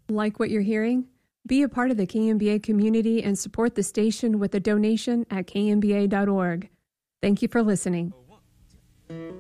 Like what you're hearing? Be a part of the KMBA community and support the station with a donation at kmba.org. Thank you for listening.